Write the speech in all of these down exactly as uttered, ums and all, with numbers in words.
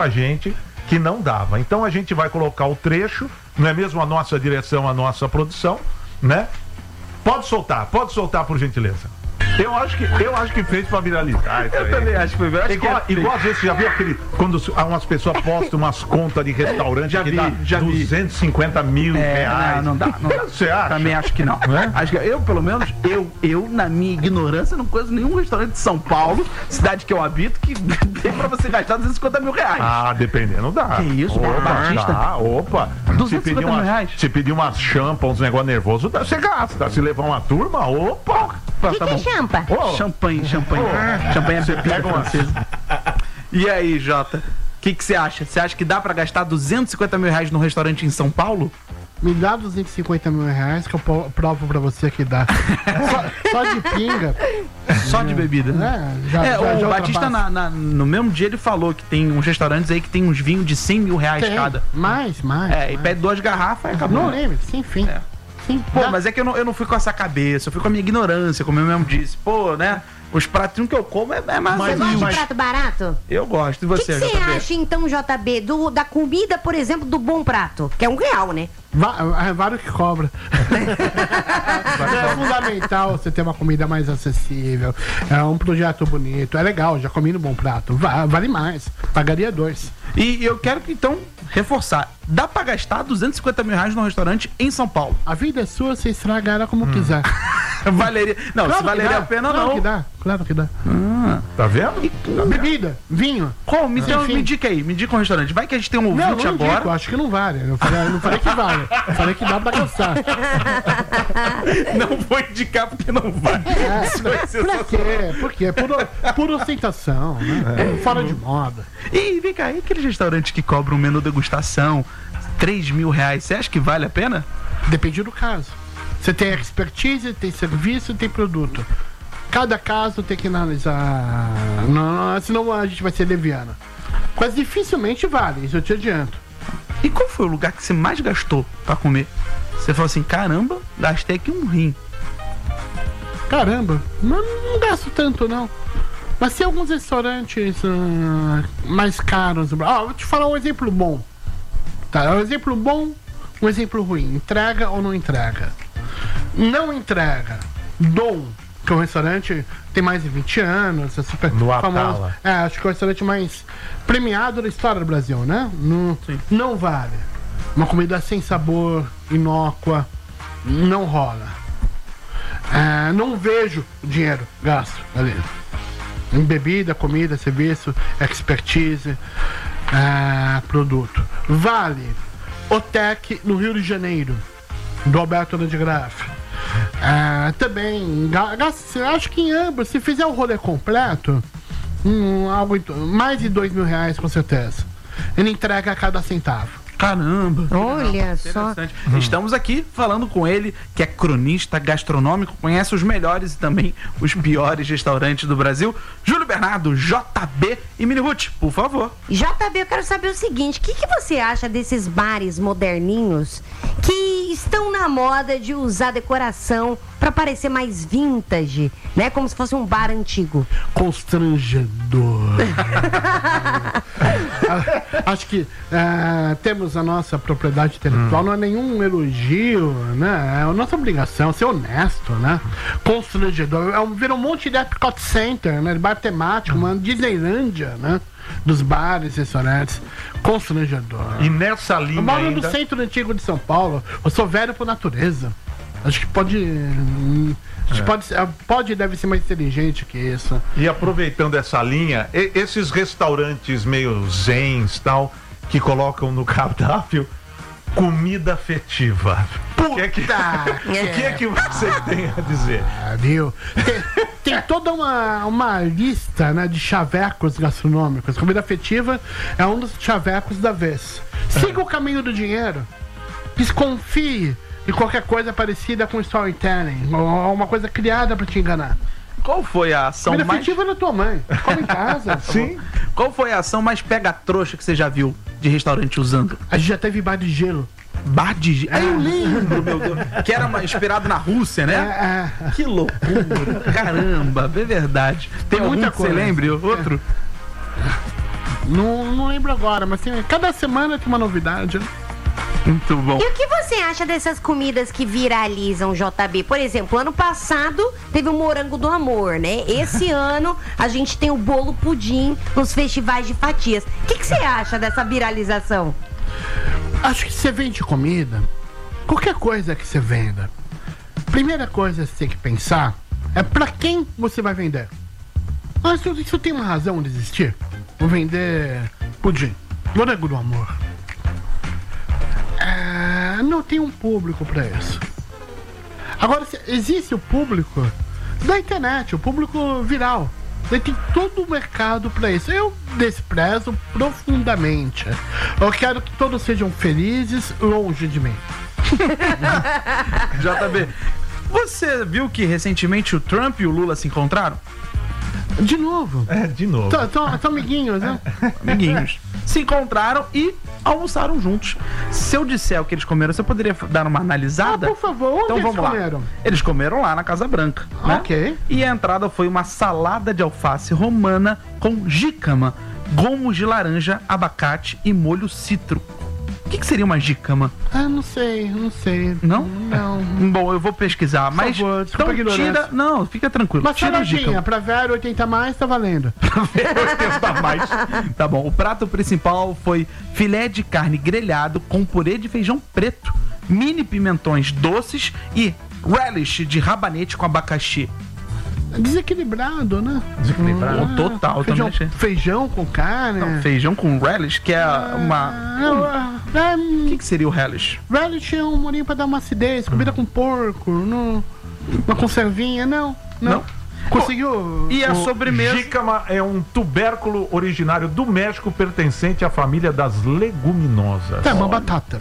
a gente que não dava. Então a gente vai colocar o trecho, não é mesmo a nossa direção, a nossa produção, né? Pode soltar, pode soltar por gentileza. Eu acho que, eu acho que fez pra viralizar. Eu aí. também acho que foi viralizar. Igual, que é igual às vezes, você já viu aquele. Quando umas pessoas postam umas contas de restaurante já que vi, dá já duzentos e cinquenta mil é, reais. Não, não dá. Não dá. Você acha? Também acho que não. É? Acho que eu, pelo menos, eu, eu, na minha ignorância, não conheço nenhum restaurante de São Paulo, cidade que eu habito, que tem pra você gastar duzentos e cinquenta mil reais. Ah, dependendo dá. Que isso, opa, Batista? Dá, opa. duzentos e cinquenta mil reais. Se pedir umas champa, uns negócios nervosos, você gasta. Se levar uma turma, opa. O que, tá que é champa? Oh. Champanhe, champanhe. Oh. Champanhe é bebida francesa. E aí, Jota? O que você acha? Você acha que dá pra gastar duzentos e cinquenta mil reais num restaurante em São Paulo? Me dá duzentos e cinquenta mil reais que eu provo pra você que dá. Só, só de pinga. Só de bebida. É, já, é já, o já Batista, na, na, no mesmo dia, ele falou que tem uns restaurantes aí que tem uns vinhos de cem mil reais tem. cada. Mais, mais. É, mais. e pede duas garrafas e acabou. Não lembro, sem fim. É. Sim, pô, mas é que eu não, eu não fui com essa cabeça, eu fui com a minha ignorância, como eu mesmo disse. Pô, né? Os pratinhos que eu como é, é mais... Você gosta de prato barato? Eu gosto. E você, J B? O que você acha, então, J B, do, da comida, por exemplo, do bom prato? Que é um real, né? É vários que cobra. É fundamental você ter uma comida mais acessível. É um projeto bonito. É legal, já comi no Bom Prato. Vale mais. Pagaria dois. E eu quero que, então, reforçar. Dá pra gastar duzentos e cinquenta mil reais num restaurante em São Paulo. A vida é sua, você estraga ela como hum. quiser. Valeria. Não, claro se valeria a pena, claro não. Que dá, claro que dá. Ah, tá vendo? E, bebida, vinho. Como? Me, então, me indica aí, me indica um restaurante. Vai que a gente tem um ouvinte não, não agora. Indico, acho que não vale. Eu falei, eu não falei que vale. Eu falei que dá pra gastar. Não vou indicar porque não vale. É, Isso vai ser pra quê? Por quê? Por, por ostentação, né? É. Fora de moda. E vem cá, e aquele restaurante que cobra um menu degustação, três mil reais, você acha que vale a pena? Depende do caso. Você tem expertise, tem serviço, tem produto. Cada caso tem que analisar. Não, senão a gente vai ser leviano. Mas dificilmente vale, isso eu te adianto. E qual foi o lugar que você mais gastou pra comer? Você falou assim, caramba, gastei aqui um rim. Caramba, não, não gasto tanto não. Mas tem alguns restaurantes uh, mais caros. Ah, vou te falar um exemplo bom. Tá, um exemplo bom, um exemplo ruim. Entrega ou não entrega? Não entrega. Dom, que é um restaurante tem mais de vinte anos, é super no famoso. Atala. É, acho que é o restaurante mais premiado da história do Brasil, né? Não, não vale. Uma comida sem sabor, inócua, não rola. É, não vejo dinheiro gasto ali. Em bebida, comida, serviço, expertise, é, produto. Vale Otec no Rio de Janeiro, do Alberto de Graff. É, também, acho que em ambos, se fizer o rolê completo, hum, algo, mais de dois mil reais com certeza. Ele entrega a cada centavo. Caramba! Olha só. Hum. Estamos aqui falando com ele, que é cronista gastronômico, conhece os melhores e também os piores restaurantes do Brasil. Júlio Bernardo, J B e Mini Ruth, por favor. J B, eu quero saber o seguinte: o que, que você acha desses bares moderninhos que estão na moda de usar decoração para parecer mais vintage, né? Como se fosse um bar antigo. Constrangedor. Acho que uh, temos a nossa propriedade intelectual, hum. não é nenhum elogio, né? É a nossa obrigação ser honesto, né? Constrangedor. É um, vira um monte de Epcot Center, né? Bar temático, uma Disneylândia, né? Dos bares, restaurantes. Constrangedor. E nessa linha eu moro ainda... no centro antigo de São Paulo. Eu sou velho por natureza. Acho que pode... É. Pode, pode deve ser mais inteligente que isso. E aproveitando essa linha, e, esses restaurantes meio zens tal, que colocam no cardápio comida afetiva. O que é que, que, é que você tem a dizer? Ah, viu? Tem, tem toda uma, uma lista, né, de chavecos gastronômicos. Comida afetiva é um dos chavecos da vez. Siga o caminho do dinheiro. Desconfie de qualquer coisa parecida com storytelling, ou uma coisa criada pra te enganar. Qual foi a ação Comida mais... afetiva da tua mãe. Come em casa. Sim. Qual foi a ação mais pega-trouxa que você já viu de restaurante usando? A gente já teve bar de gelo. Bar de gelo? É, eu lembro, meu Deus. Que era uma, inspirado na Rússia, né? É, é. Que loucura. Caramba, é verdade. Tem, Tem muita coisa. Você lembra? Outro? Não, não lembro agora, mas tem, cada semana tem uma novidade, né? Muito bom. E o que você acha dessas comidas que viralizam, J B? Por exemplo, ano passado teve o morango do amor, né? Esse ano a gente tem o bolo pudim nos festivais de fatias. O que, que você acha dessa viralização? Acho que você vende comida, qualquer coisa que você venda, primeira coisa que você tem que pensar é pra quem você vai vender. Ah, isso, isso tem uma razão de existir. Vou vender pudim, morango do amor. É, não tem um público pra isso. Agora, existe o público da internet, o público viral. Ele tem todo o mercado pra isso. Eu desprezo profundamente. Eu quero que todos sejam felizes longe de mim. J B, você viu que recentemente o Trump e o Lula se encontraram? De novo. É, de novo. São amiguinhos, né? Amiguinhos. Se encontraram e almoçaram juntos. Se eu disser o que eles comeram, você poderia dar uma analisada? Ah, por favor, onde então eles vamos comeram? lá. Eles comeram lá na Casa Branca, né? Ok. E a entrada foi uma salada de alface romana com jícama, gomos de laranja, abacate e molho cítrico. O que, que seria uma jícama? Ah, não sei, não sei. Não? Não. Bom, eu vou pesquisar, mas favor, desculpa a então ignorância. tira, não, fica tranquilo. Uma tira a jícama. saladinha pra zero oitenta mais tá valendo. mais. Tá bom, o prato principal foi filé de carne grelhado com purê de feijão preto, mini pimentões doces e relish de rabanete com abacaxi. Desequilibrado, né? Desequilibrado. Oh, total, feijão, também achei. feijão com carne. Não, feijão com relish, que é uma... Ah, é, O que, que seria o relish? relish é um molinho pra dar uma acidez, comida com porco, não, uma conservinha, não, não. Não? Conseguiu? E a O sobremesa? jícama é um tubérculo originário do México pertencente à família das leguminosas. É uma batata.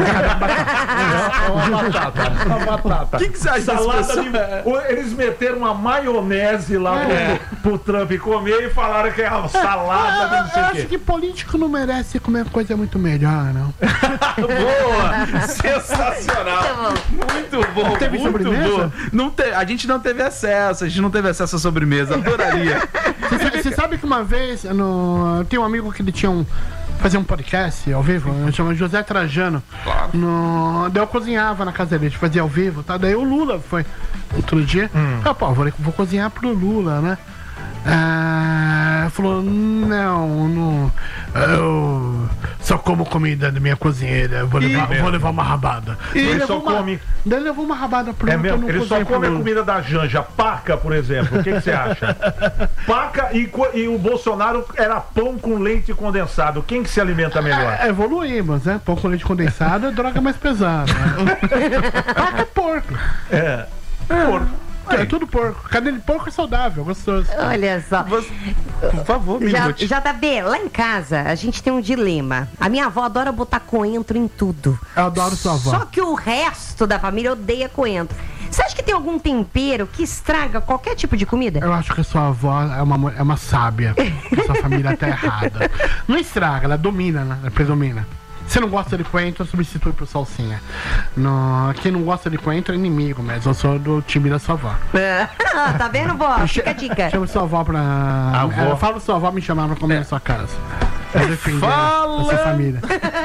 Uma batata. Uma batata. O que, que você acha desse Salada pessoal? de... Eles meteram uma maionese lá É. pro, pro Trump comer e falaram que é uma salada de não Eu sei o acho quê. que político não merece comer coisa muito melhor, não. Boa! Sensacional! Muito bom! Teve muito sobremesa? bom! Não te... A gente não teve acesso, a gente não teve acesso à sobremesa, adoraria. Você sabe, você sabe que uma vez, no, tem um amigo que ele tinha um. Fazia um podcast ao vivo, né, chama José Trajano. Claro. No, daí eu cozinhava na casa dele, a gente fazia ao vivo, tá? Daí o Lula foi outro dia. Hum. Ah, pô, vou, vou cozinhar pro Lula, né? Ah, falou, não, não. Eu só como comida da minha cozinheira, vou levar, E- vou levar uma rabada. E ele só levou uma, come- Daí ele levou uma rabada pronta. É mesmo? no Ele só cozinho come a pro Lula. comida da Janja. Paca, por exemplo. O que que você acha? Paca e, co- e o Bolsonaro era pão com leite condensado. Quem que se alimenta melhor? É, evoluímos, né? Pão com leite condensado é droga mais pesada. Né? Paca é porco. É. Porco. É tudo porco. Carne de porco é saudável, gostoso. Olha só. Você- Por favor, me Já, bote. J B, lá em casa a gente tem um dilema. A minha avó adora botar coentro em tudo. Eu adoro sua avó. Só que o resto da família odeia coentro. Você acha que tem algum tempero que estraga qualquer tipo de comida? Eu acho que a sua avó é uma, mu- é uma sábia. A sua família tá errada. Não estraga, ela domina, né? Ela predomina. Se não gosta de coentro, substitui por salsinha. No, quem não gosta de coentro é inimigo, mas eu sou do time da sua avó. Tá vendo, vó? Fica a dica. Chama sua avó pra. Avó. É, fala sua avó me chamar pra comer na sua casa. Pra defender Fala. a sua família.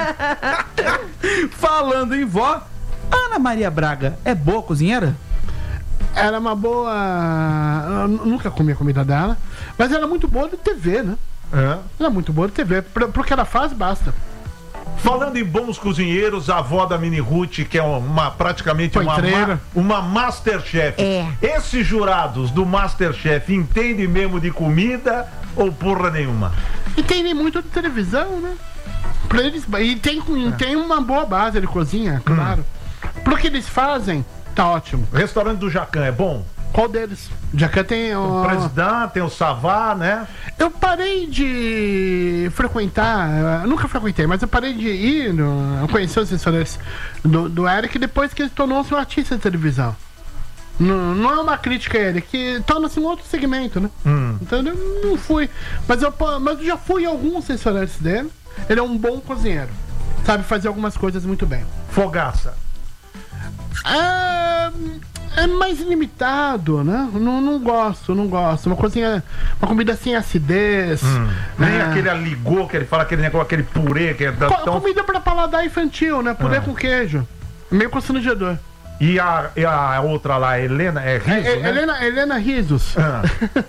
Falando em vó, Ana Maria Braga é boa cozinheira? Era uma boa. Eu nunca comi a comida dela, mas era muito boa de T V, né? É. Ela é muito boa de T V. Pro, pro que ela faz, basta. Falando em bons cozinheiros, a avó da Mini Ruth, que é uma, praticamente uma, Coitreira. ma, uma Masterchef. É. Esses jurados do Masterchef entendem mesmo de comida ou porra nenhuma? Entendem muito de televisão, né? Pra eles, e tem, tem uma boa base de cozinha, claro. Pro que eles fazem, tá ótimo. O restaurante do Jacan é bom? Qual deles? Já que tem O o. Presidente, tem o Savá, né? Eu parei de frequentar, eu nunca frequentei, mas eu parei de ir, no, eu conheci os restaurantes do, do Eric depois que ele tornou-se um artista de televisão. Não, não é uma crítica a ele, que torna-se um outro segmento, né? Hum. Então eu não fui. Mas eu, mas eu já fui em alguns restaurantes dele. Ele é um bom cozinheiro. Sabe fazer algumas coisas muito bem. Fogaça. Ah, é mais limitado, né? Não, não gosto, não gosto. Uma coisinha, uma comida sem acidez. Hum. Nem né? aquele aligô que ele fala, aquele negócio, aquele purê que é da, Co tão... Comida pra paladar infantil, né? Purê Ah. com queijo. Meio constrangedor. E a, e a outra lá, a Helena, é Riso, É, é, né? Helena, Helena Risos. Ah.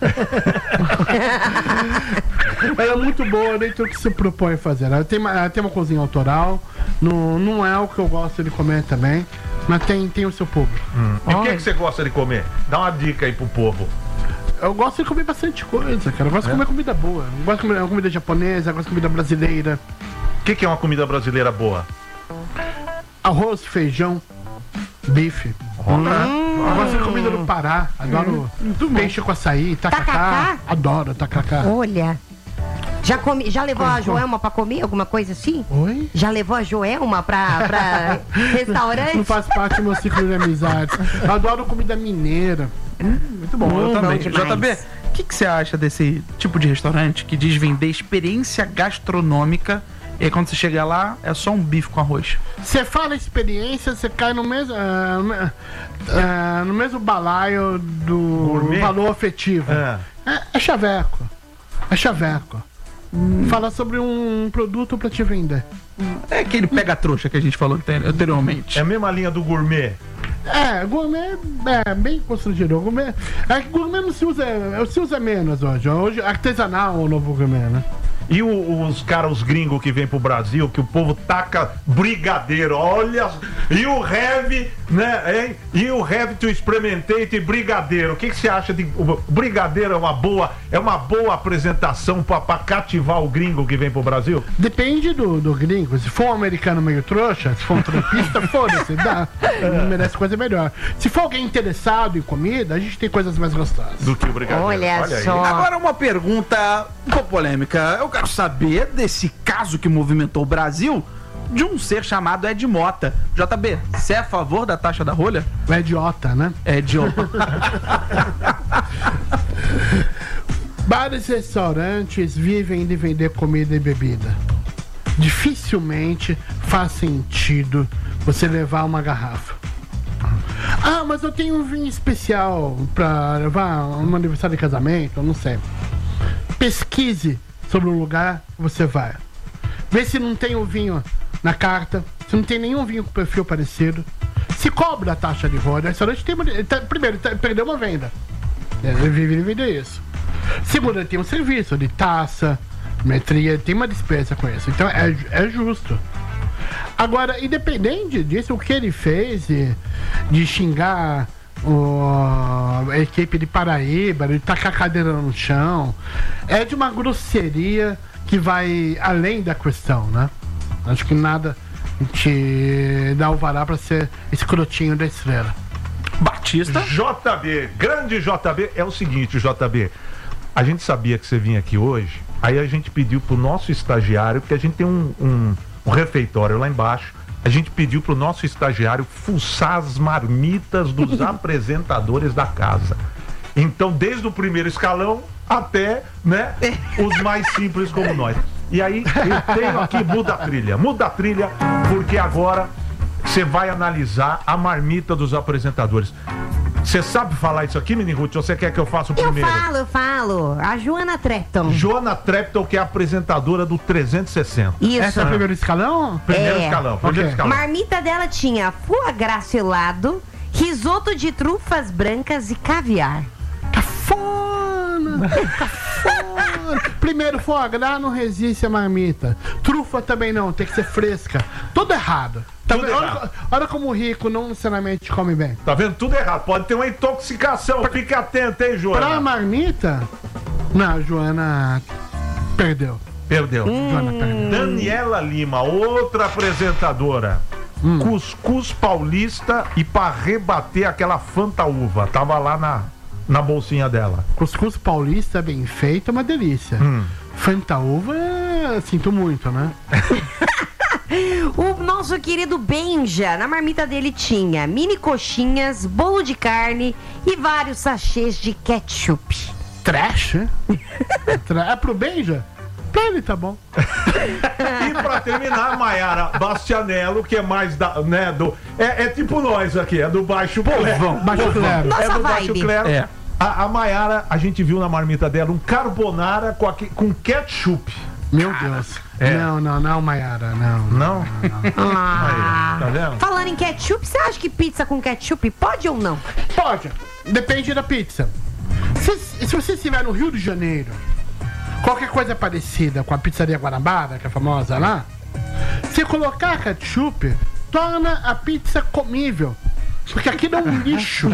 Ela é muito boa dentro do que se propõe a fazer. Ela tem uma, ela tem uma cozinha autoral. Não, não é o que eu gosto de comer também. Mas tem, tem o seu público. Hum. E o que, que você gosta de comer? Dá uma dica aí pro povo. Eu gosto de comer bastante coisa, cara. Eu gosto É? de comer comida boa. Eu gosto de comer comida japonesa, eu gosto de comida brasileira. O que, que é uma comida brasileira boa? Arroz, feijão, bife. Hum. Eu gosto de comida do Pará. Adoro peixe com açaí, tacacá. Tacacá? Adoro tacacá. Olha. Já, comi, já levou a Joelma pra comer alguma coisa assim? Oi? Já levou a Joelma pra, pra restaurante? Não faz parte do meu ciclo de amizades. Eu adoro comida mineira. Muito bom, eu Hum, também. bom demais. J B, o que, que você acha desse tipo de restaurante que diz vender experiência gastronômica e aí quando você chega lá é só um bife com arroz? Você fala experiência, você cai no mesmo, ah, no me- ah, no mesmo balaio do Gourmet? valor afetivo. Ah. É, é chaveco. É chaveco. Fala sobre um produto pra te vender. É aquele pega-trouxa que a gente falou ante- anteriormente. É a mesma linha do gourmet. É, gourmet é bem constrangedor. Gourmet, é que gourmet não se usa, se usa menos hoje. Hoje artesanal é o novo gourmet, né? E o- os caras, os gringos que vêm pro Brasil, que o povo taca brigadeiro, olha. E o Heavy, né, hein? E o Heavy to Experimentate brigadeiro. O que que você acha de. O brigadeiro é uma boa, é uma boa apresentação pra, pra cativar o gringo que vem pro Brasil? Depende do, do gringo. Se for um americano meio trouxa, se for um trampista, foda-se, dá. Não merece coisa melhor. Se for alguém interessado em comida, a gente tem coisas mais gostosas. Do que o brigadeiro. Olha aí. só. Agora uma pergunta um pouco polêmica. Eu quero saber desse caso que movimentou o Brasil de um ser chamado Ed Mota. J B, você é a favor da taxa da rolha? É idiota, né? É idiota. Bares e restaurantes vivem de vender comida e bebida. Dificilmente faz sentido você levar uma garrafa. Ah, mas eu tenho um vinho especial pra levar um aniversário de casamento, eu não sei. Pesquise sobre o lugar que você vai. Vê se não tem o vinho na carta, se não tem nenhum vinho com perfil parecido. Se cobra a taxa de rolha, o restaurante tem uma, ele tá- primeiro, ele tá- perdeu uma venda. Ele vive de vender isso. Segundo, ele tem um serviço de taça, metria, tem uma despesa com isso. Então é, é justo. Agora, independente disso, o que ele fez de, de xingar o, a equipe de Paraíba, de tacar a cadeira no chão, é de uma grosseria que vai além da questão, né? Acho que nada te dá alvará pra ser escrotinho da estrela. Batista. J B, grande J B, é o seguinte, J B. A gente sabia que você vinha aqui hoje, aí a gente pediu pro nosso estagiário, porque a gente tem um, um, um refeitório lá embaixo, a gente pediu pro nosso estagiário fuçar as marmitas dos apresentadores da casa. Então, desde o primeiro escalão até, né, os mais simples como nós. E aí, eu tenho aqui, muda a trilha, muda a trilha, porque agora você vai analisar a marmita dos apresentadores. Você sabe falar isso aqui, Mini Ruth, ou você quer que eu faça o Eu primeiro? falo, eu falo. A Joana Trepton. Joana Trepton, que é a apresentadora do trezentos e sessenta. Isso. Esse é o primeiro escalão? Primeiro É. escalão, primeiro Ok. escalão. Marmita dela tinha foie gras selado, risoto de trufas brancas e caviar. Cafona! Cafona! Primeiro, foie gras não resiste a marmita. Trufa também não, tem que ser fresca. Tudo errado. Tá Tudo vendo? errado. Olha, olha como o rico não necessariamente come bem. Tá vendo? Tudo errado. Pode ter uma intoxicação. Fica atento, hein, Pra Joana? marmita, não, a Joana perdeu. Perdeu. Joana perdeu. Daniela Lima, outra apresentadora. Cuscuz paulista e pra rebater aquela Fanta Uva. Tava lá na, na bolsinha dela. Cuscuz paulista bem feito é uma delícia. Hum. Fanta uva, sinto muito, né? O nosso querido Benja, na marmita dele tinha mini coxinhas, bolo de carne e vários sachês de ketchup. Trash, hein? Tra- É pro Benja? Pra ele tá bom. E pra terminar, Maiara Bastianello, que é mais da, né, do... É, é tipo nós aqui, é do baixo clero. Baixo clero. Nossa É do vibe. baixo clero. É. A, a Maiara, a gente viu na marmita dela um carbonara com, aque- com ketchup. Meu Deus. É. Não, não, não, Maiara, não. Não? Ah. Aí, tá vendo? Falando em ketchup, você acha que pizza com ketchup pode ou não? Pode. Depende da pizza. Se, se você estiver no Rio de Janeiro, qualquer coisa parecida com a pizzaria Guanabara, que é famosa lá, se colocar ketchup, torna a pizza comível. Porque aquilo é um lixo.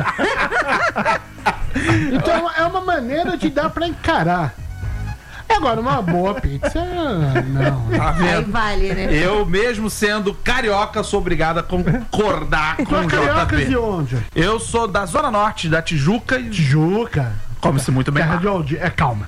Então é uma maneira de dar pra encarar. Agora, uma boa pizza, não. Tá Aí vendo? vale, né? Eu, mesmo sendo carioca, sou obrigado a concordar com Qual o carioca de J P. onde? Eu sou da Zona Norte, da Tijuca e Tijuca. come-se muito bem Terra lá. de Aldir. É, calma.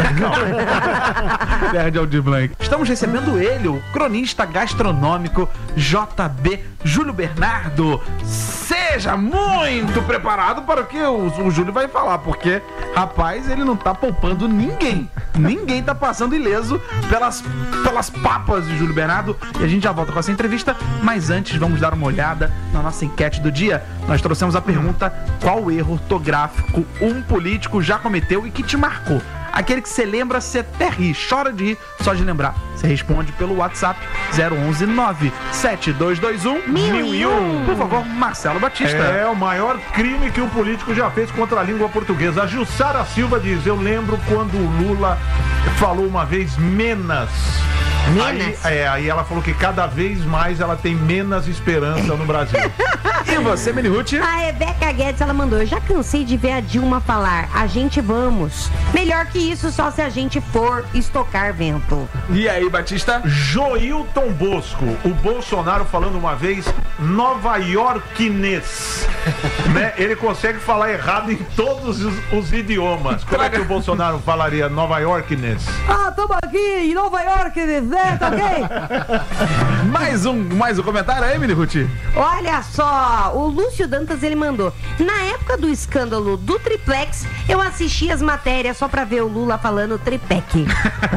Terra de Aldir Blanc. Estamos recebendo ele, o cronista gastronômico J B Júlio Bernardo. Seja muito preparado para o que o, o Júlio vai falar, porque, rapaz, ele não tá poupando ninguém. Ninguém tá passando ileso pelas, pelas papas de Júlio Bernardo. E a gente já volta com essa entrevista, mas antes vamos dar uma olhada na nossa enquete do dia. Nós trouxemos a pergunta: qual erro ortográfico um político já cometeu e que te marcou? Aquele que você lembra, você até ri, chora de rir, só de lembrar. Você responde pelo WhatsApp zero onze nove sete dois dois um mil e um. Por favor, Marcelo Batista. É o maior crime que um político já fez contra a língua portuguesa. A Jussara Silva diz: eu lembro quando o Lula falou uma vez menos. Menos? Aí, é, aí ela falou que cada vez mais ela tem menos esperança no Brasil. E você, Minihuti? A Rebeca Guedes, ela mandou: eu já cansei de ver a Dilma falar, a gente vamos. Melhor que isso, só se a gente for estocar vento. E aí, Batista? Joilton Bosco, o Bolsonaro falando uma vez Nova Yorkinês. Né? Ele consegue falar errado em todos os, os idiomas. Como é que o Bolsonaro falaria Nova Yorkinês? Ah, tamo aqui em Nova York, né? Tá ok? Mais um, mais um comentário aí, Minihuti? Olha só, o Lúcio Dantas, ele mandou: na época do escândalo do triplex, eu assisti as matérias só pra ver o Lula falando triplex.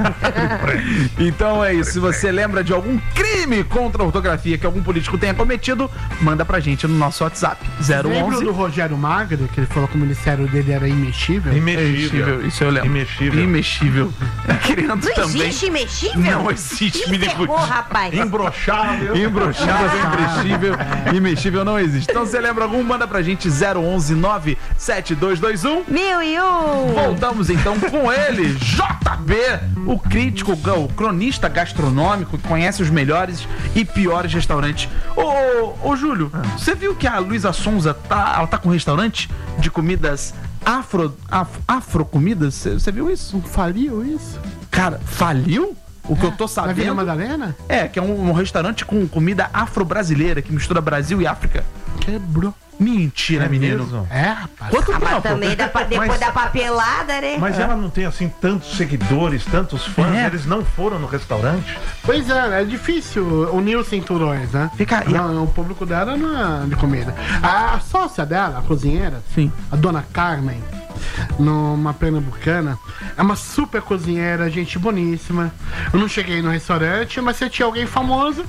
Então é isso. Se você lembra de algum crime contra a ortografia que algum político tenha cometido, manda pra gente no nosso WhatsApp. zero Lembra onze do Rogério Magro, que ele falou que o ministério dele era imexível? Imexível. Isso eu lembro. Imexível. Imexível. Querendo Não também. existe imexível? Não existe, Ih, Minihuti. ferrou, rapaz. Imbrochável. Imbrochável, imprescível, imexível não existe. Então você lembra algum? Manda pra gente zero onze nove sete dois dois um. Mil e um. Voltamos então com ele, J B, o crítico, o cronista gastronômico que conhece os melhores e piores restaurantes. Ô, ô Júlio, você viu que a Luísa Sonza tá, ela tá com um restaurante de comidas afro, af, afro comidas? Você viu isso? Não faliu isso? Cara, faliu? O que eu tô Na Vila sabendo Madalena? é que é um, um restaurante com comida afro-brasileira que mistura Brasil e África. Quebrou. Mentira, É menino. mesmo? É, rapaz. Quanto Ah, mas tempo? também dá pra- depois Mas- da papelada, né? Mas ela não tem assim tantos seguidores, tantos fãs, É. eles não foram no restaurante? Pois é, é difícil unir os cinturões, né? Fica aí. Não, o público dela não é de comida. A sócia dela, a cozinheira, Sim. a dona Carmen, numa pernambucana, é uma super cozinheira, gente boníssima. Eu não cheguei no restaurante, mas você tinha alguém famoso,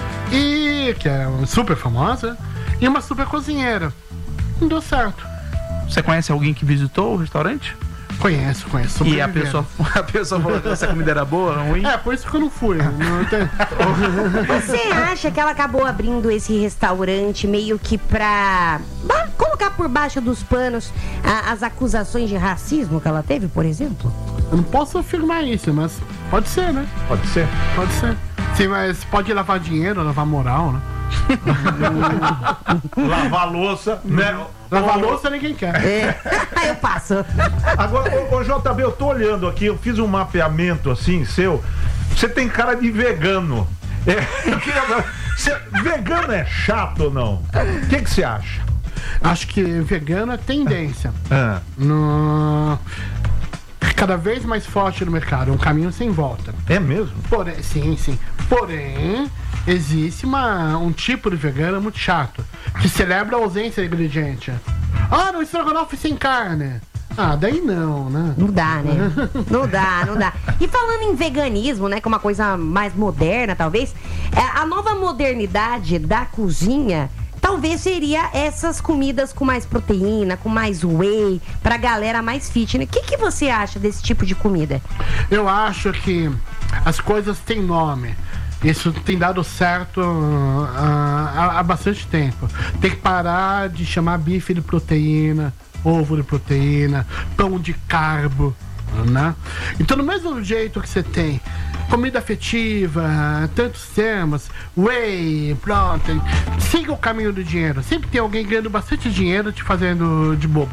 e que é super famosa, e uma super cozinheira. Não deu certo. Você conhece alguém que visitou o restaurante? Conheço, conheço. E a sobreviveram. pessoa, a pessoa falou que essa comida era boa, ruim? É, por isso que eu não fui. Não tem... Você acha que ela acabou abrindo esse restaurante meio que pra bah, colocar por baixo dos panos a- as acusações de racismo que ela teve, por exemplo? Eu não posso afirmar isso, mas pode ser, né? Pode ser? Pode ser. Sim, mas pode lavar dinheiro, lavar moral, né? Lavar louça, né? Lavar Ô, louça ninguém quer. É. Eu passo. Agora, ô, ô J B, eu tô olhando aqui, eu fiz um mapeamento assim, seu. Você tem cara de vegano. É, eu queria ver, você- vegano é chato ou não? O que que você acha? Acho que vegano é tendência. Ah, No... Cada vez mais forte no mercado, é um caminho sem volta. é mesmo? Porém, sim, sim. Porém, existe uma, um tipo de vegano muito chato, que celebra a ausência de ingrediente. Ah, no estrogonofe sem carne. Ah, daí não, né? Não dá, né? Não dá, não dá. E falando em veganismo, né, que é uma coisa mais moderna, talvez, é, a nova modernidade da cozinha talvez seria essas comidas com mais proteína, com mais whey, pra galera mais fitness. O que, que você acha desse tipo de comida? Eu acho que as coisas têm nome. Isso tem dado certo uh, há, há bastante tempo. Tem que parar de chamar bife de proteína, ovo de proteína, pão de carbo, né? Então, do mesmo jeito que você tem comida afetiva, tantos termos, whey, pronto, siga o caminho do dinheiro. Sempre tem alguém ganhando bastante dinheiro te fazendo de bobo.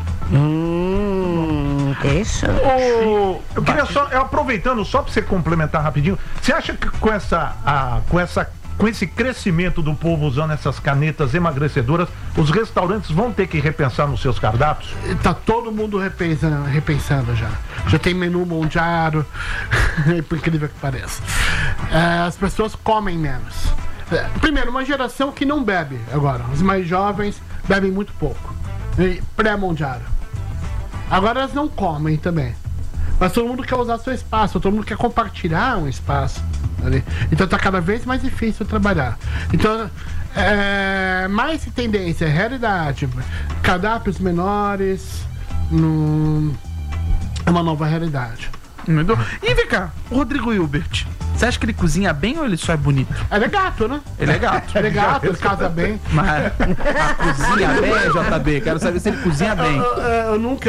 Hum, interessante. O, eu queria só, eu aproveitando só para você complementar rapidinho, você acha que com essa, a, com essa, com esse crescimento do povo usando essas canetas emagrecedoras, os restaurantes vão ter que repensar nos seus cardápios? Tá todo mundo repensando, repensando já. Já tem menu mondiário, por incrível que pareça. É, as pessoas comem menos. É, primeiro, uma geração que não bebe agora. Os mais jovens bebem muito pouco. Pré-mondiário. Agora elas não comem também. Mas todo mundo quer usar seu espaço, todo mundo quer compartilhar um espaço ali. Então tá cada vez mais difícil trabalhar. Então, é, mais tendência, realidade, cardápios menores, num, é uma nova realidade. E vem cá, o Rodrigo Hilbert, você acha que ele cozinha bem ou ele só é bonito? Ele é gato, né? Ele é gato. Ele é gato, ele casa bem. Mas cozinha bem, J B? Quero saber se ele cozinha bem. Eu, eu, eu nunca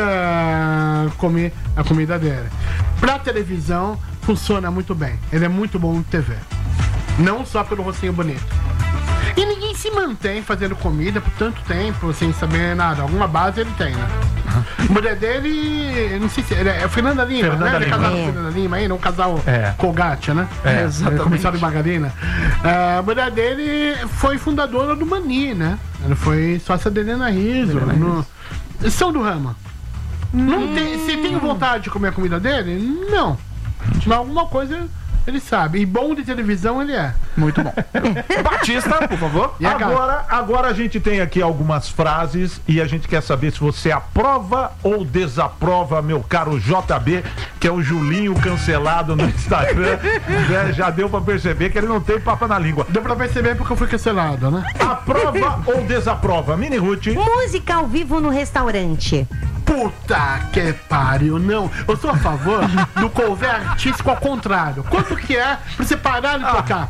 comi a comida dele. Pra televisão, funciona muito bem. Ele é muito bom no T V. Não só pelo rostinho bonito. E ninguém se mantém fazendo comida por tanto tempo sem saber nada. Alguma base ele tem, né? A mulher dele, não sei se é, é Fernanda Lima, Fernanda né? Ele é Lima. casado com É. Fernanda Lima aí, não casal É. Colgate, né? É, exatamente. Comissário de Margarina. A mulher dele foi fundadora do Mani, né? Ela foi sócia da Helena Rizzo. No... São do ramo. Não tem, se tem vontade de comer a comida dele? Não. Mas alguma coisa ele sabe. E bom de televisão ele é. Muito bom. Batista, por favor. E a Agora, agora a gente tem aqui algumas frases e a gente quer saber se você aprova ou desaprova, meu caro J B, que é o Julinho cancelado no Instagram. Né? Já deu pra perceber que ele não tem papo na língua. Deu pra perceber porque eu fui cancelado, né? Aprova ou desaprova? Mini Ruth. Música ao vivo no restaurante. Puta que pariu, não. Eu sou a favor do cover artístico ao contrário. Quanto que é pra você parar de tocar?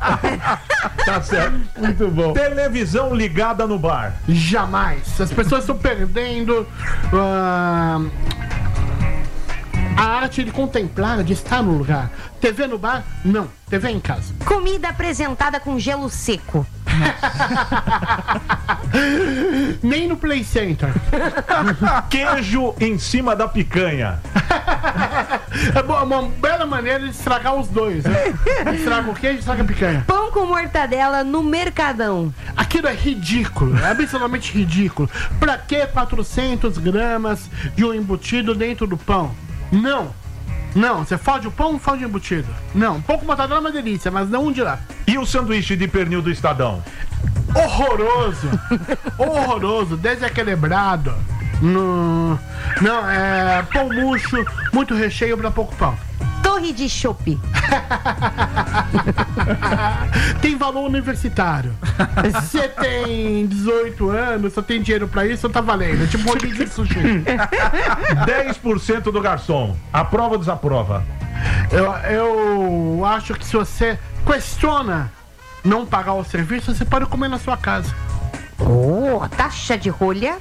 Tá certo. Muito bom. Televisão ligada no bar. Jamais. As pessoas estão perdendo ah, a arte de contemplar, de estar no lugar. T V no bar? Não. T V em casa. Comida apresentada com gelo seco. Nem no Play Center. Queijo em cima da picanha. É bo- uma bela maneira de estragar os dois, né? Estraga o queijo e estraga a picanha. Pão com mortadela no Mercadão. Aquilo é ridículo, é absolutamente ridículo. Pra que quatrocentas gramas de um embutido dentro do pão? Não. Não, você fode o pão, fode o embutido. Não, pão com mortadela é uma delícia, mas não um de lá. E o sanduíche de pernil do Estadão? Horroroso. Horroroso, desequilibrado. No... Não, é pão murcho, muito recheio pra pouco pão. Torre de chopp. Tem valor universitário. Você tem dezoito anos, só tem dinheiro pra isso, tá valendo. É tipo um rodízio de sushi. dez por cento do garçom. Aprova ou desaprova? Eu, eu acho que se você questiona não pagar o serviço, você pode comer na sua casa. Oh, taxa de rolha.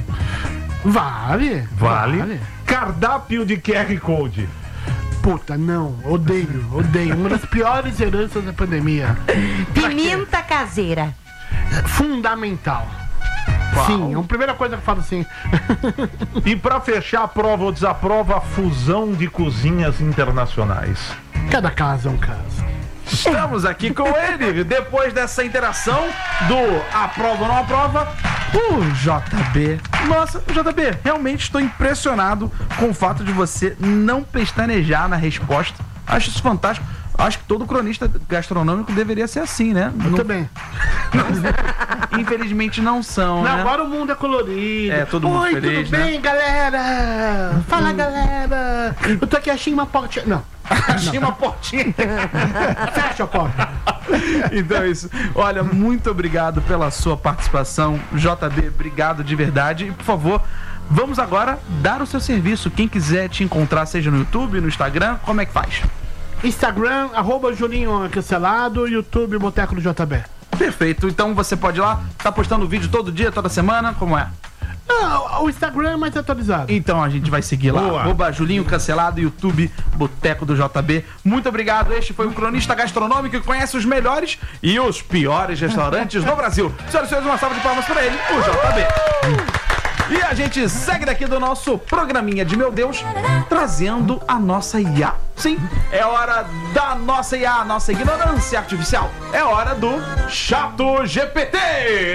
Vale. Vale. Cardápio de Q R Code. Puta, não. Odeio, odeio. Uma das piores heranças da pandemia. Pimenta caseira. Fundamental. Sim, é a primeira coisa que eu falo assim. E pra fechar, aprova ou desaprova a fusão de cozinhas internacionais? Cada caso é um caso. Estamos aqui com ele, depois dessa interação do aprova ou não aprova, o J B. Nossa, J B, realmente estou impressionado com o fato de você não pestanejar na resposta. Acho isso fantástico. Acho que todo cronista gastronômico deveria ser assim, né? Eu Não- também. Infelizmente não são, Não, né? agora o mundo é colorido. É, todo mundo Oi, feliz, tudo né? bem, galera? Fala, galera. Eu tô aqui achei uma portinha. Não. Achei uma portinha. Fecha a porta. Então é isso. Olha, muito obrigado pela sua participação. J B, obrigado de verdade. E, por favor, vamos agora dar o seu serviço. Quem quiser te encontrar, seja no YouTube, no Instagram, como é que faz? Instagram, arroba Julinho Cancelado, YouTube, Boteco do J B. Perfeito. Então você pode ir lá, tá postando vídeo todo dia, toda semana, como é? Não, o Instagram é mais atualizado. Então a gente vai seguir lá. Boa. Arroba Julinho Cancelado, YouTube, Boteco do J B. Muito obrigado. Este foi o cronista gastronômico que conhece os melhores e os piores restaurantes do Brasil. Senhoras e senhores, uma salva de palmas para ele, o J B. E a gente segue daqui do nosso programinha de Meu Deus, trazendo a nossa I A. Sim, é hora da nossa I A, a nossa ignorância artificial. É hora do Chato G P T.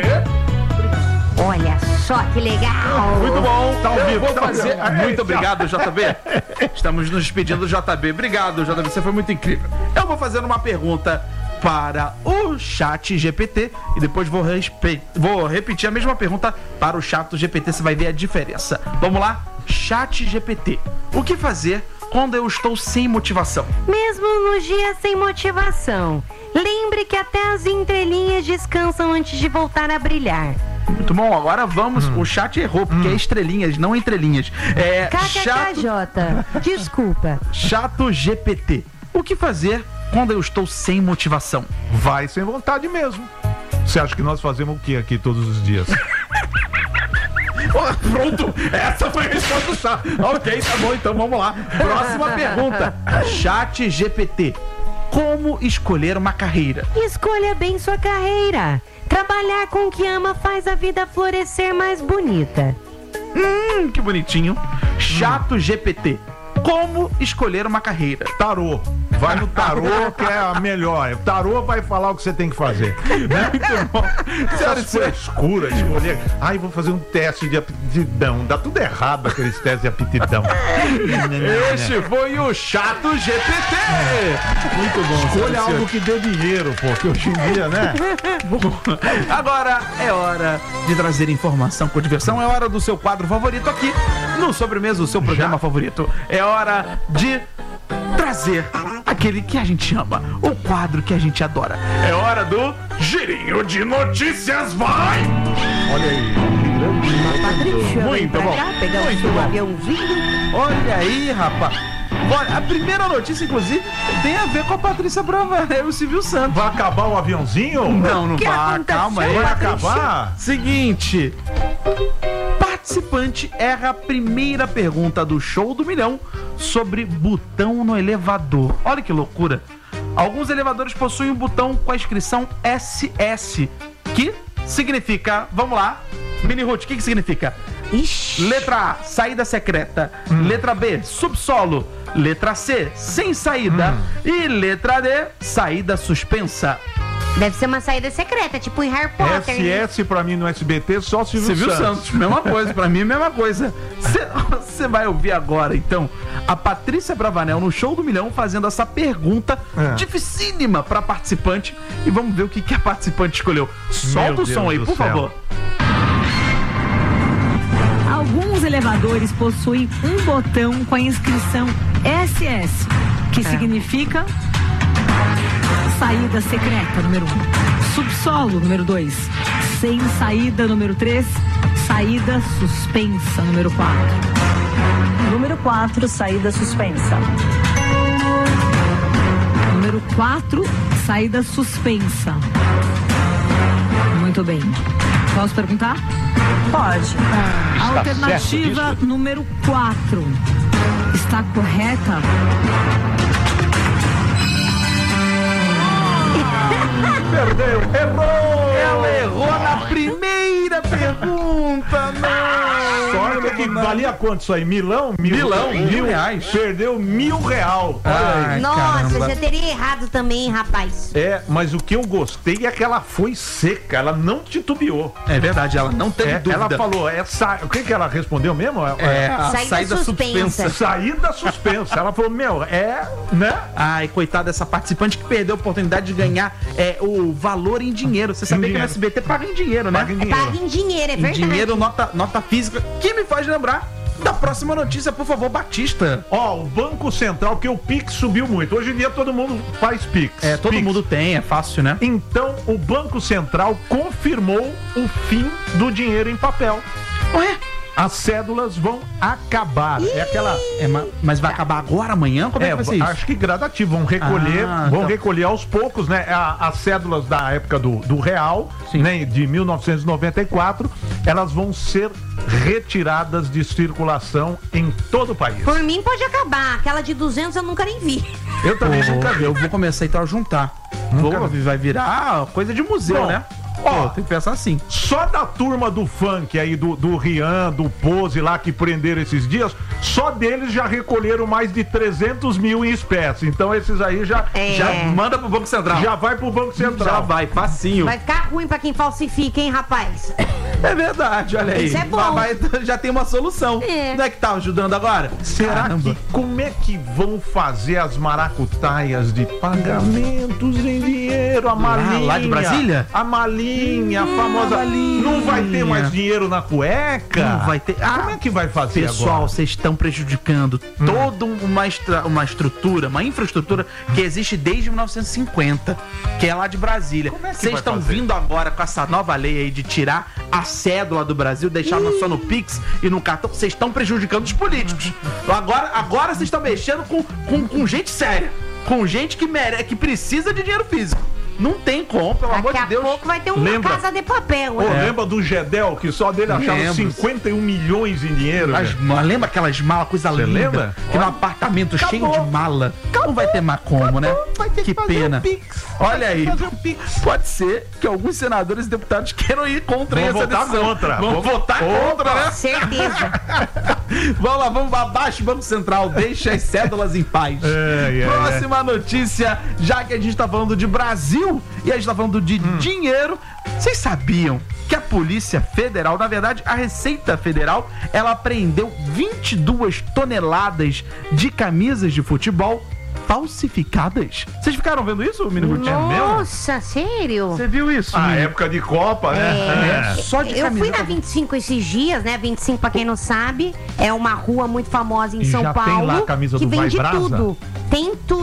Olha só que legal! Muito bom, tá ao Eu vivo. vou Tá fazer- fazer... Muito obrigado, J B. Estamos nos despedindo do J B. Obrigado, J B, você foi muito incrível. Eu vou fazer uma pergunta para o Chat G P T e depois vou, respe... vou repetir a mesma pergunta para o Chato G P T, você vai ver a diferença. Vamos lá? Chat G P T. O que fazer quando eu estou sem motivação? Mesmo nos dias sem motivação, lembre que até as entrelinhas descansam antes de voltar a brilhar. Muito bom, agora vamos. O chat errou, porque é estrelinhas, não entrelinhas. É chato, KKKJ, desculpa. chato G P T. O que fazer quando eu estou sem motivação? Vai sem vontade mesmo. Você acha que nós fazemos o que aqui todos os dias? Oh, pronto, essa foi a resposta do chat. Ok, tá bom, então vamos lá. Próxima pergunta. Chat G P T. Como escolher uma carreira? Escolha bem sua carreira. Trabalhar com o que ama faz a vida florescer mais bonita. Hum, que bonitinho. Chato G P T. Como escolher uma carreira? Tarô. Vai no tarô, que é a melhor. O tarô vai falar o que você tem que fazer. Né? Muito bom. Senhoras e Essas senhores, frescuras de mulher. Ai, vou fazer um teste de aptidão. Dá tudo errado aqueles testes de aptidão. este foi o Chato G P T. Muito bom. Escolha senhoras e algo senhores. que dê dinheiro, pô. Que hoje em dia, né? Agora é hora de trazer informação com diversão. É hora do seu quadro favorito aqui no Sobremesa, o seu programa Já? favorito. É hora de trazer aquele que a gente ama, o quadro que a gente adora. É hora do Girinho de Notícias, vai! Olha aí. Patrícia, Muito vem pra bom. cá, pegar o Muito seu bom. aviãozinho. Olha aí, rapaz. Olha, a primeira notícia, inclusive, tem a ver com a Patrícia Bravanel e o Silvio Santos. Vai acabar o aviãozinho? Não, não que vai, aconteceu, calma aí. Vai Patrícia? acabar? Seguinte, participante erra a primeira pergunta do Show do Milhão sobre botão no elevador. Olha que loucura. Alguns elevadores possuem um botão com a inscrição S S, que significa, vamos lá, Mini Ruth, o que, que significa? Ixi. Letra A, saída secreta. Letra B, subsolo. Letra C, sem saída. E letra D, saída suspensa. Deve ser uma saída secreta, tipo em Harry Potter. S né? S pra mim no S B T, só Silvio, Silvio Santos. Santos, mesma coisa, pra mim mesma coisa. Você vai ouvir agora, então, a Patrícia Bravanel no Show do Milhão fazendo essa pergunta É. dificílima pra participante e vamos ver o que, que a participante escolheu. Solta Meu o som Deus aí, do por céu. favor. Alguns elevadores possuem um botão com a inscrição S S, que significa saída secreta, número um. Subsolo, número dois. Sem saída, número três. Saída suspensa, número quatro. Número quatro, saída suspensa. Número quatro, saída suspensa. Muito bem. Posso perguntar? Pode. Alternativa número quatro. Está correta? Perdeu, errou! Ela errou na primeira pergunta, não! Sorte que valia quanto isso aí? Milão? Mil, Milão, mil, mil reais. Perdeu mil real. Olha aí. Nossa, caramba. já teria errado também, rapaz. É, mas o que eu gostei é que ela foi seca, ela não titubeou. É verdade, ela não teve É, dúvida. ela falou, é sa... o que que ela respondeu mesmo? É, a Saída saída, suspensa. suspensa. Saída suspensa. Ela falou, meu, é, né? Ai, coitada dessa participante que perdeu a oportunidade de ganhar é, o valor em dinheiro. Você sabia que dinheiro. no S B T paga em dinheiro, né? Paga em É dinheiro. paga em dinheiro, é Em verdade. dinheiro, nota, nota física. Que me faz lembrar da próxima notícia, por favor, Batista. Ó, o Banco Central, porque o Pix subiu muito. Hoje em dia todo mundo faz Pix. É, todo Pix. mundo tem, é fácil, né? Então, o Banco Central confirmou o fim do dinheiro em papel. Ué? As cédulas vão acabar. É aquela. É, ma- mas vai acabar agora, amanhã? Como é, É, que vai ser isso? acho que gradativo, vão recolher, Ah, vão então. recolher aos poucos, né? A- as cédulas da época do, do real, Sim. né? De mil novecentos e noventa e quatro, elas vão ser retiradas de circulação em todo o país. Por mim pode acabar. Aquela de duzentos eu nunca nem vi. Eu também Pô, nunca vi. eu vou começar então a juntar. Nunca Vou, vi. vai virar coisa de museu, Bom, né? ó, Ó, tem que pensar assim. Só da turma do funk aí, do, do Rian, do Pose lá que prenderam esses dias, só deles já recolheram mais de trezentos mil em espécie. Então esses aí já, É. Já manda pro Banco Central. já vai pro Banco Já Central. vai, facinho. Vai ficar ruim pra quem falsifica, hein, rapaz? É verdade, olha aí. Isso é bom. Vai- vai- já tem uma solução. É. Não é que tá ajudando agora? Será Caramba. que como é que vão fazer as maracutaias de pagamentos em dinheiro? A malinha. lá de Brasília? A malinha, a famosa. malinha. Não vai ter mais dinheiro na cueca? Não vai ter. Ah, Como é que vai fazer Pessoal, agora? vocês estão prejudicando toda uma, estra- uma estrutura, uma infraestrutura que existe desde mil novecentos e cinquenta, que é lá de Brasília. Como é que Vocês vai estão fazer? vindo agora com essa nova lei aí de tirar a cédula do Brasil, deixar só no Pix e no cartão. Vocês estão prejudicando os políticos. Agora, agora vocês estão mexendo com, com, com gente séria, com gente que mere, que precisa de dinheiro físico. Não tem como, pelo amor Daqui de a Deus. pouco vai ter uma Lembra? casa de papel, Ô, hein? lembra do Gedel, que só dele acharam Lembro. cinquenta e um milhões em dinheiro? As né? ma- lembra aquelas malas, coisa Você linda? lembra? Que no apartamento cheio de mala. Não vai ter mais como, né? Vai ter que que fazer pena. um Pix. Olha Vai ter aí. que fazer um Pix. Pode ser que alguns senadores e deputados queiram ir contra Vão essa votar decisão. contra. Vão Vão- votar Opa. contra, né? Certeza. Vamos lá, vamos abaixo, Banco Central, deixa as cédulas em paz. É, é, Próxima notícia, já que a gente tá falando de Brasil e a gente tá falando de Hum. dinheiro, vocês sabiam que a Polícia Federal, na verdade, a Receita Federal, ela apreendeu vinte e duas toneladas de camisas de futebol falsificadas? Vocês ficaram vendo isso, Mini Gutinho? Nossa, sério? Você viu isso? A Mini? época de Copa, né? É, só de Eu fui camiseta. na vinte e cinco esses dias, né? vinte e cinco, pra quem não sabe, é uma rua muito famosa em E São já tem Paulo. lá a camisa que do Vai vende Brasa? tudo. Tem tudo.